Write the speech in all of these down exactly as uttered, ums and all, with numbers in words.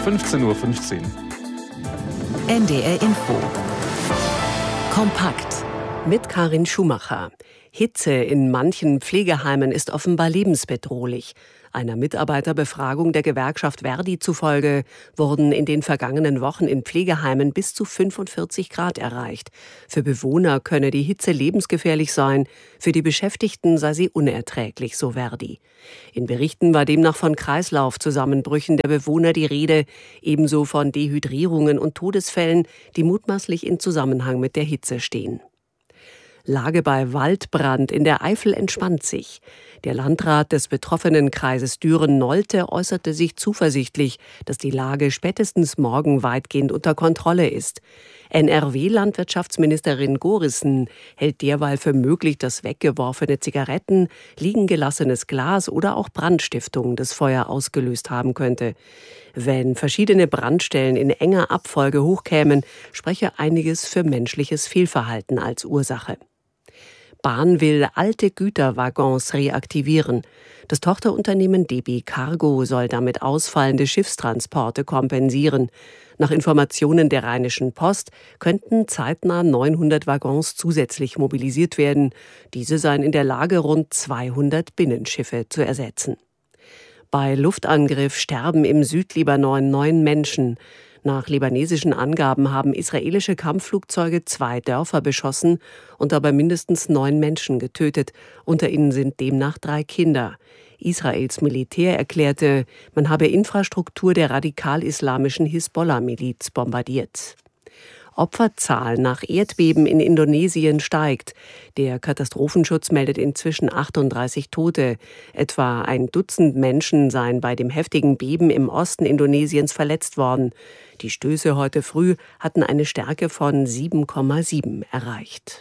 fünfzehn Uhr fünfzehn. N D R Info. Kompakt. Mit Karin Schumacher. Hitze in manchen Pflegeheimen ist offenbar lebensbedrohlich. Einer Mitarbeiterbefragung der Gewerkschaft Verdi zufolge wurden in den vergangenen Wochen in Pflegeheimen bis zu fünfundvierzig Grad erreicht. Für Bewohner könne die Hitze lebensgefährlich sein, für die Beschäftigten sei sie unerträglich, so Verdi. In Berichten war demnach von Kreislaufzusammenbrüchen der Bewohner die Rede, ebenso von Dehydrierungen und Todesfällen, die mutmaßlich in Zusammenhang mit der Hitze stehen. Lage bei Waldbrand in der Eifel entspannt sich. Der Landrat des betroffenen Kreises Düren-Nolte äußerte sich zuversichtlich, dass die Lage spätestens morgen weitgehend unter Kontrolle ist. N R W-Landwirtschaftsministerin Gorissen hält derweil für möglich, dass weggeworfene Zigaretten, liegen gelassenes Glas oder auch Brandstiftung das Feuer ausgelöst haben könnte. Wenn verschiedene Brandstellen in enger Abfolge hochkämen, spreche einiges für menschliches Fehlverhalten als Ursache. Bahn will alte Güterwaggons reaktivieren. Das Tochterunternehmen D B Cargo soll damit ausfallende Schiffstransporte kompensieren. Nach Informationen der Rheinischen Post könnten zeitnah neunhundert Waggons zusätzlich mobilisiert werden. Diese seien in der Lage, rund zweihundert Binnenschiffe zu ersetzen. Bei Luftangriff sterben im Südlibanon neun Menschen. Nach libanesischen Angaben haben israelische Kampfflugzeuge zwei Dörfer beschossen und dabei mindestens neun Menschen getötet. Unter ihnen sind demnach drei Kinder. Israels Militär erklärte, man habe Infrastruktur der radikal-islamischen Hisbollah-Miliz bombardiert. Opferzahl nach Erdbeben in Indonesien steigt. Der Katastrophenschutz meldet inzwischen achtunddreißig Tote. Etwa ein Dutzend Menschen seien bei dem heftigen Beben im Osten Indonesiens verletzt worden. Die Stöße heute früh hatten eine Stärke von sieben Komma sieben erreicht.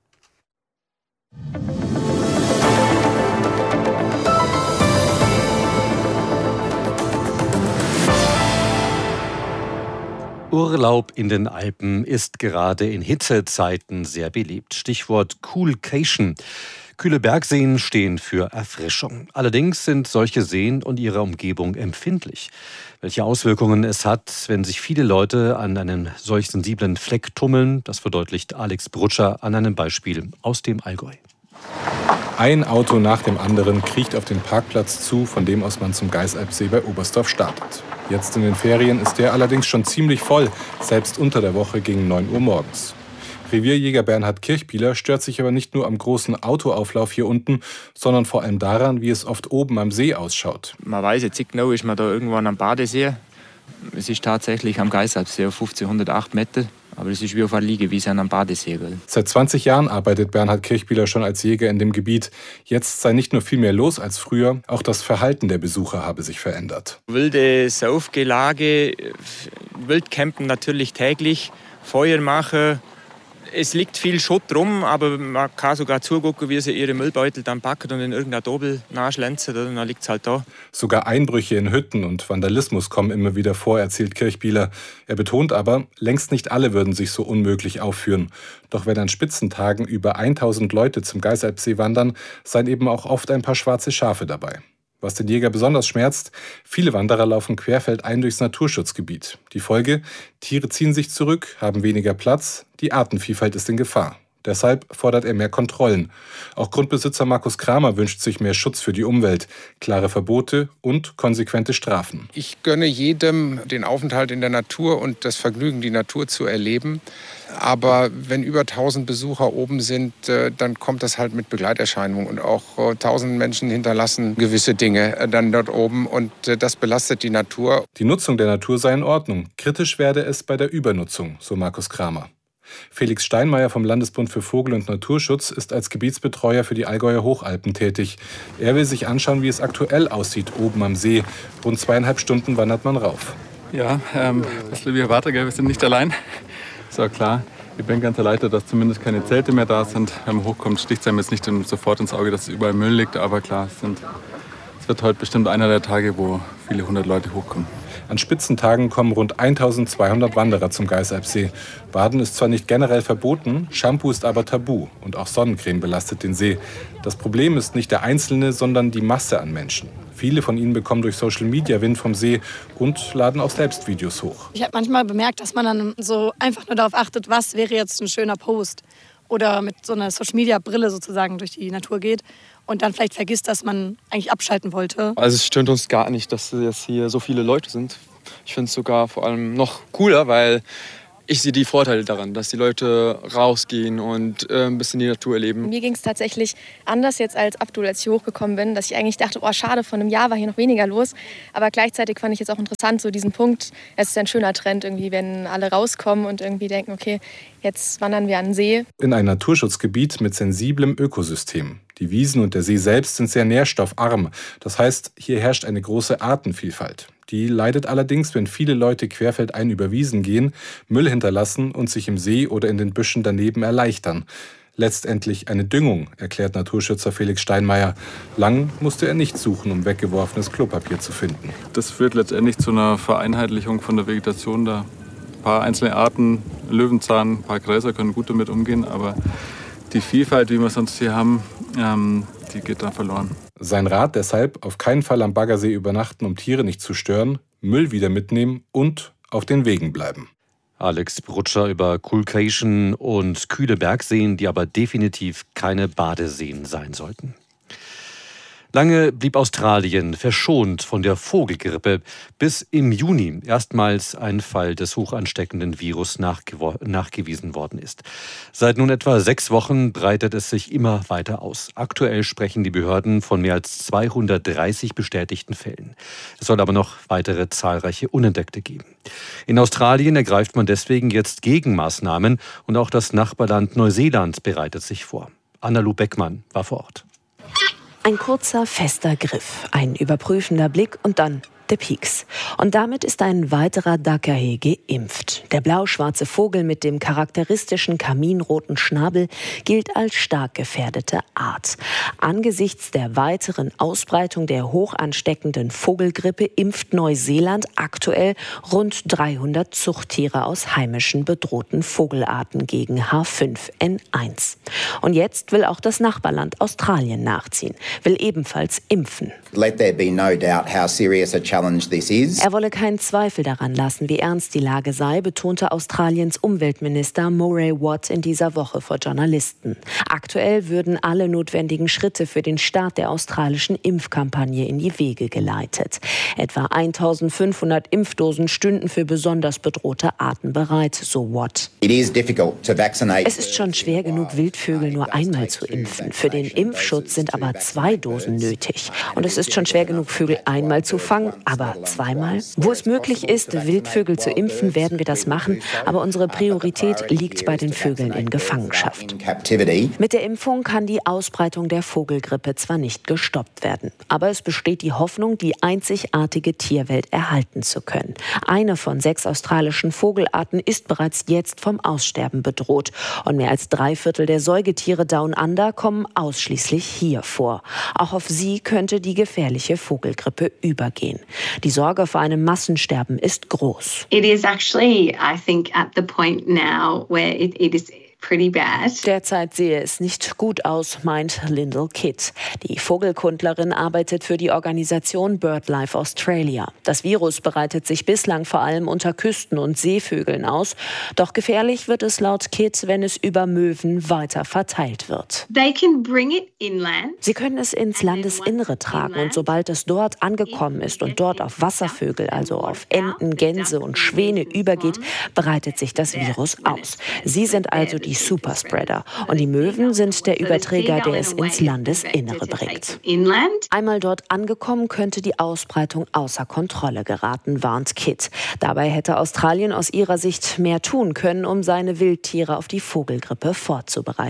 Urlaub in den Alpen ist gerade in Hitzezeiten sehr beliebt. Stichwort Coolcation. Kühle Bergseen stehen für Erfrischung. Allerdings sind solche Seen und ihre Umgebung empfindlich. Welche Auswirkungen es hat, wenn sich viele Leute an einem solch sensiblen Fleck tummeln, das verdeutlicht Alex Brutscher an einem Beispiel aus dem Allgäu. Ein Auto nach dem anderen kriecht auf den Parkplatz zu, von dem aus man zum Geisalpsee bei Oberstdorf startet. Jetzt in den Ferien ist der allerdings schon ziemlich voll, selbst unter der Woche gegen neun Uhr morgens. Revierjäger Bernhard Kirchbieler stört sich aber nicht nur am großen Autoauflauf hier unten, sondern vor allem daran, wie es oft oben am See ausschaut. Man weiß jetzt nicht genau, ist man da irgendwann am Badesee. Es ist tatsächlich am Geisalpsee auf fünfzehnhundertacht Meter. Aber es ist wie auf einer Liegewiese an einem Badesee. Seit zwanzig Jahren arbeitet Bernhard Kirchbieler schon als Jäger in dem Gebiet. Jetzt sei nicht nur viel mehr los als früher, auch das Verhalten der Besucher habe sich verändert. Wilde Saufgelage, Wildcampen natürlich täglich, Feuer machen. Es liegt viel Schutt rum, aber man kann sogar zugucken, wie sie ihre Müllbeutel dann packen und in irgendeiner Dobel nachschlänzen, und dann liegt es halt da. Sogar Einbrüche in Hütten und Vandalismus kommen immer wieder vor, erzählt Kirchbieler. Er betont aber, längst nicht alle würden sich so unmöglich aufführen. Doch wenn an Spitzentagen über tausend Leute zum Geisalpsee wandern, seien eben auch oft ein paar schwarze Schafe dabei. Was den Jäger besonders schmerzt, viele Wanderer laufen querfeldein durchs Naturschutzgebiet. Die Folge, Tiere ziehen sich zurück, haben weniger Platz, die Artenvielfalt ist in Gefahr. Deshalb fordert er mehr Kontrollen. Auch Grundbesitzer Markus Kramer wünscht sich mehr Schutz für die Umwelt, klare Verbote und konsequente Strafen. Ich gönne jedem den Aufenthalt in der Natur und das Vergnügen, die Natur zu erleben. Aber wenn über tausend Besucher oben sind, dann kommt das halt mit Begleiterscheinungen. Und auch tausend Menschen hinterlassen gewisse Dinge dann dort oben. Und das belastet die Natur. Die Nutzung der Natur sei in Ordnung. Kritisch werde es bei der Übernutzung, so Markus Kramer. Felix Steinmeier vom Landesbund für Vogel- und Naturschutz ist als Gebietsbetreuer für die Allgäuer Hochalpen tätig. Er will sich anschauen, wie es aktuell aussieht oben am See. Rund zweieinhalb Stunden wandert man rauf. Ja, ähm, das wie erwartet, wir sind nicht allein. Ist ja klar. Ich bin ganz erleichtert, dass zumindest keine Zelte mehr da sind. Wenn man hochkommt, sticht es einem jetzt nicht sofort ins Auge, dass überall Müll liegt. Aber klar, es, sind, es wird heute bestimmt einer der Tage, wo viele hundert Leute hochkommen. An Spitzentagen kommen rund eintausendzweihundert Wanderer zum Geißalpsee. Baden ist zwar nicht generell verboten, Shampoo ist aber tabu und auch Sonnencreme belastet den See. Das Problem ist nicht der Einzelne, sondern die Masse an Menschen. Viele von ihnen bekommen durch Social Media Wind vom See und laden auch selbst Videos hoch. Ich habe manchmal bemerkt, dass man dann so einfach nur darauf achtet, was wäre jetzt ein schöner Post. Oder mit so einer Social Media Brille sozusagen durch die Natur geht. Und dann vielleicht vergisst, dass man eigentlich abschalten wollte. Also es stört uns gar nicht, dass jetzt hier so viele Leute sind. Ich finde es sogar vor allem noch cooler, weil ich sehe die Vorteile daran, dass die Leute rausgehen und äh, ein bisschen die Natur erleben. Mir ging es tatsächlich anders jetzt als Abdul, als ich hier hochgekommen bin, dass ich eigentlich dachte, oh schade, vor einem Jahr war hier noch weniger los. Aber gleichzeitig fand ich jetzt auch interessant, so diesen Punkt, es ist ein schöner Trend irgendwie, wenn alle rauskommen und irgendwie denken, okay, jetzt wandern wir an den See. In ein Naturschutzgebiet mit sensiblem Ökosystem. Die Wiesen und der See selbst sind sehr nährstoffarm. Das heißt, hier herrscht eine große Artenvielfalt. Die leidet allerdings, wenn viele Leute querfeldein über Wiesen gehen, Müll hinterlassen und sich im See oder in den Büschen daneben erleichtern. Letztendlich eine Düngung, erklärt Naturschützer Felix Steinmeier. Lang musste er nicht suchen, um weggeworfenes Klopapier zu finden. Das führt letztendlich zu einer Vereinheitlichung von der Vegetation. Da ein paar einzelne Arten, Löwenzahn, ein paar Gräser können gut damit umgehen, aber die Vielfalt, wie wir sonst hier haben, ähm, die geht da verloren. Sein Rat deshalb, auf keinen Fall am Baggersee übernachten, um Tiere nicht zu stören, Müll wieder mitnehmen und auf den Wegen bleiben. Alex Brutscher über Coolcation und kühle Bergseen, die aber definitiv keine Badeseen sein sollten. Lange blieb Australien verschont von der Vogelgrippe, bis im Juni erstmals ein Fall des hochansteckenden Virus nachgewiesen worden ist. Seit nun etwa sechs Wochen breitet es sich immer weiter aus. Aktuell sprechen die Behörden von mehr als zweihundertdreißig bestätigten Fällen. Es soll aber noch weitere zahlreiche Unentdeckte geben. In Australien ergreift man deswegen jetzt Gegenmaßnahmen und auch das Nachbarland Neuseeland bereitet sich vor. Anna-Lu Beckmann war vor Ort. Ein kurzer, fester Griff, ein überprüfender Blick und dann der Pieks. Und damit ist ein weiterer Dakahe geimpft. Der blau-schwarze Vogel mit dem charakteristischen kaminroten Schnabel gilt als stark gefährdete Art. Angesichts der weiteren Ausbreitung der hochansteckenden Vogelgrippe impft Neuseeland aktuell rund dreihundert Zuchttiere aus heimischen bedrohten Vogelarten gegen H fünf N eins. Und jetzt will auch das Nachbarland Australien nachziehen, will ebenfalls impfen. Let there be no doubt how serious a challenge this is. Er wolle keinen Zweifel daran lassen, wie ernst die Lage sei, betonte Australiens Umweltminister Murray Watt in dieser Woche vor Journalisten. Aktuell würden alle notwendigen Schritte für den Start der australischen Impfkampagne in die Wege geleitet. Etwa eintausendfünfhundert Impfdosen stünden für besonders bedrohte Arten bereit, so Watt. It is difficult to vaccinate. Es ist schon schwer genug, Wildvögel nur einmal zu impfen. Für den Impfschutz sind aber zwei Dosen nötig. Und es ist schon schwer genug, Vögel einmal zu fangen, aber zweimal? Wo es möglich ist, Wildvögel zu impfen, werden wir das machen. Aber unsere Priorität liegt bei den Vögeln in Gefangenschaft. Mit der Impfung kann die Ausbreitung der Vogelgrippe zwar nicht gestoppt werden, aber es besteht die Hoffnung, die einzigartige Tierwelt erhalten zu können. Eine von sechs australischen Vogelarten ist bereits jetzt vom Aussterben bedroht. Und mehr als drei Viertel der Säugetiere Down Under kommen ausschließlich hier vor. Auch auf sie könnte die gefährliche Vogelgrippe übergehen. Die Sorge vor einem Massensterben ist groß. It is actually, I think, at the point now where it, it is pretty bad. Derzeit sehe es nicht gut aus, meint Lyndall Kidd. Die Vogelkundlerin arbeitet für die Organisation BirdLife Australia. Das Virus breitet sich bislang vor allem unter Küsten- und Seevögeln aus. Doch gefährlich wird es laut Kidd, wenn es über Möwen weiter verteilt wird. They can bring it inland. Sie können es ins Landesinnere tragen und sobald es dort angekommen ist und dort auf Wasservögel, also auf Enten, Gänse und Schwäne übergeht, breitet sich das Virus aus. Sie sind also die Superspreader. Und die Möwen sind der Überträger, der es ins Landesinnere bringt. Einmal dort angekommen, könnte die Ausbreitung außer Kontrolle geraten, warnt Kidd. Dabei hätte Australien aus ihrer Sicht mehr tun können, um seine Wildtiere auf die Vogelgrippe vorzubereiten.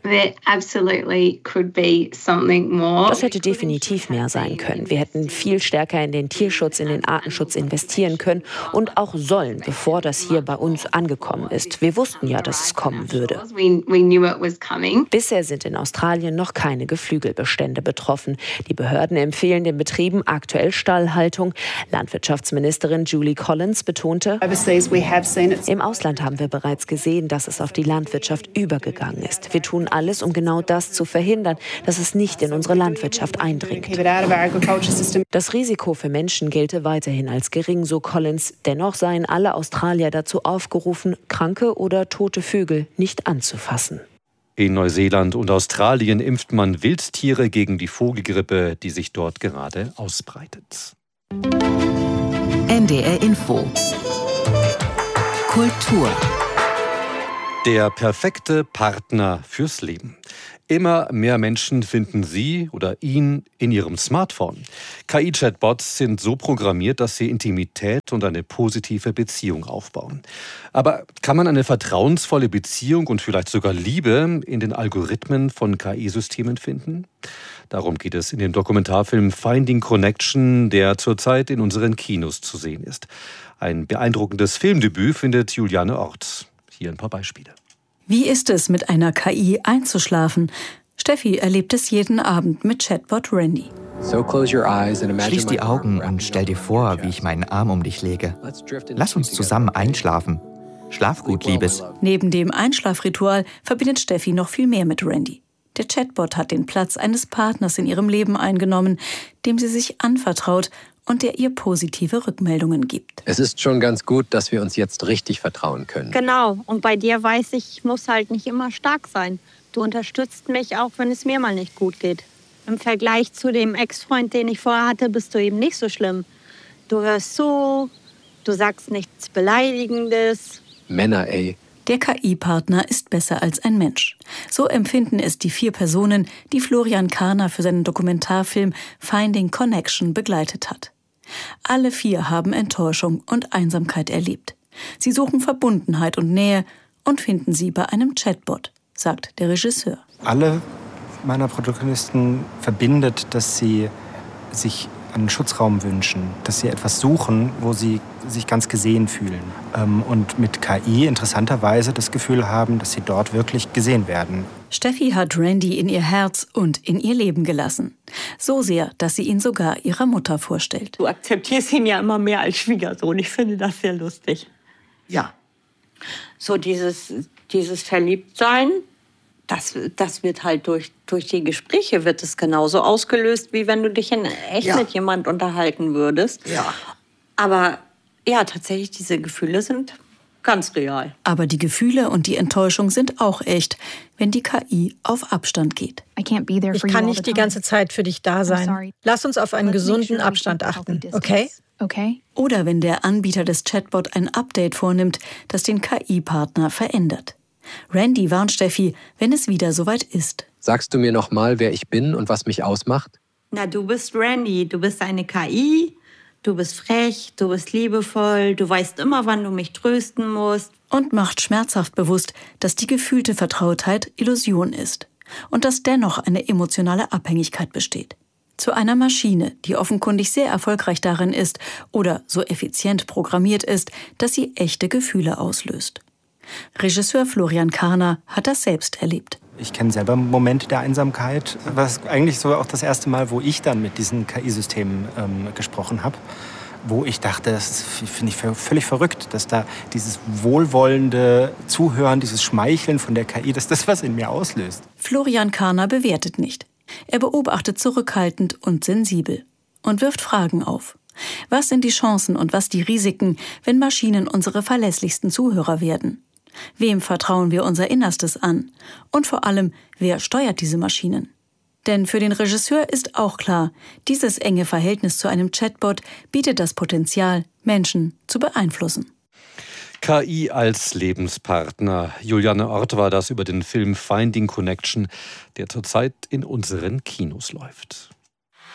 Das hätte definitiv mehr sein können. Wir hätten viel stärker in den Tierschutz, in den Artenschutz investieren können und auch sollen, bevor das hier bei uns angekommen ist. Wir wussten ja, dass es kommen würde. Bisher sind in Australien noch keine Geflügelbestände betroffen. Die Behörden empfehlen den Betrieben aktuell Stallhaltung. Landwirtschaftsministerin Julie Collins betonte, im Ausland haben wir bereits gesehen, dass es auf die Landwirtschaft übergegangen ist. Wir tun alles, um genau das zu verhindern, dass es nicht in unsere Landwirtschaft eindringt. Das Risiko für Menschen gelte weiterhin als gering, so Collins. Dennoch seien alle Australier dazu aufgerufen, kranke oder tote Vögel nicht anzufassen. In Neuseeland und Australien impft man Wildtiere gegen die Vogelgrippe, die sich dort gerade ausbreitet. N D R Info. Kultur. Der perfekte Partner fürs Leben. Immer mehr Menschen finden sie oder ihn in ihrem Smartphone. K I-Chatbots sind so programmiert, dass sie Intimität und eine positive Beziehung aufbauen. Aber kann man eine vertrauensvolle Beziehung und vielleicht sogar Liebe in den Algorithmen von K I-Systemen finden? Darum geht es in dem Dokumentarfilm Finding Connection, der zurzeit in unseren Kinos zu sehen ist. Ein beeindruckendes Filmdebüt findet Juliane Ort. Hier ein paar Beispiele. Wie ist es, mit einer K I einzuschlafen? Steffi erlebt es jeden Abend mit Chatbot Randy. Schließ die Augen und stell dir vor, wie ich meinen Arm um dich lege. Lass uns zusammen einschlafen. Schlaf gut, Liebes. Neben dem Einschlafritual verbindet Steffi noch viel mehr mit Randy. Der Chatbot hat den Platz eines Partners in ihrem Leben eingenommen, dem sie sich anvertraut und der ihr positive Rückmeldungen gibt. Es ist schon ganz gut, dass wir uns jetzt richtig vertrauen können. Genau. Und bei dir weiß ich, ich muss halt nicht immer stark sein. Du unterstützt mich auch, wenn es mir mal nicht gut geht. Im Vergleich zu dem Ex-Freund, den ich vorher hatte, bist du eben nicht so schlimm. Du hörst zu, du sagst nichts Beleidigendes. Männer, ey. Der K I-Partner ist besser als ein Mensch. So empfinden es die vier Personen, die Florian Karner für seinen Dokumentarfilm Finding Connection begleitet hat. Alle vier haben Enttäuschung und Einsamkeit erlebt. Sie suchen Verbundenheit und Nähe und finden sie bei einem Chatbot, sagt der Regisseur. Alle meiner Protagonisten verbindet, dass sie sich einen Schutzraum wünschen, dass sie etwas suchen, wo sie sich ganz gesehen fühlen. Und mit K I interessanterweise das Gefühl haben, dass sie dort wirklich gesehen werden. Steffi hat Randy in ihr Herz und in ihr Leben gelassen. So sehr, dass sie ihn sogar ihrer Mutter vorstellt. Du akzeptierst ihn ja immer mehr als Schwiegersohn. Ich finde das sehr lustig. Ja. So dieses, dieses Verliebtsein, das, das wird halt durch, durch die Gespräche wird es genauso ausgelöst, wie wenn du dich in echt ja. mit jemand unterhalten würdest. Ja. Aber ja, tatsächlich, diese Gefühle sind ganz real. Aber die Gefühle und die Enttäuschung sind auch echt, wenn die K I auf Abstand geht. Ich kann nicht die ganze Zeit für dich da sein. Lass uns auf einen gesunden Abstand achten, okay? Okay. Oder wenn der Anbieter des Chatbot ein Update vornimmt, das den K I-Partner verändert. Randy warnt Steffi, wenn es wieder soweit ist. Sagst du mir noch mal, wer ich bin und was mich ausmacht? Na, du bist Randy, du bist eine K I, du bist frech, du bist liebevoll, du weißt immer, wann du mich trösten musst. Und macht schmerzhaft bewusst, dass die gefühlte Vertrautheit Illusion ist und dass dennoch eine emotionale Abhängigkeit besteht. Zu einer Maschine, die offenkundig sehr erfolgreich darin ist oder so effizient programmiert ist, dass sie echte Gefühle auslöst. Regisseur Florian Karner hat das selbst erlebt. Ich kenne selber Momente der Einsamkeit. Das war eigentlich so auch das erste Mal, wo ich dann mit diesen K I-Systemen ähm, gesprochen habe. Wo ich dachte, das finde ich völlig verrückt, dass da dieses wohlwollende Zuhören, dieses Schmeicheln von der K I, dass das was in mir auslöst. Florian Karner bewertet nicht. Er beobachtet zurückhaltend und sensibel und wirft Fragen auf. Was sind die Chancen und was die Risiken, wenn Maschinen unsere verlässlichsten Zuhörer werden? Wem vertrauen wir unser Innerstes an? Und vor allem, wer steuert diese Maschinen? Denn für den Regisseur ist auch klar, dieses enge Verhältnis zu einem Chatbot bietet das Potenzial, Menschen zu beeinflussen. K I als Lebenspartner. Juliane Ort war das über den Film Finding Connection, der zurzeit in unseren Kinos läuft.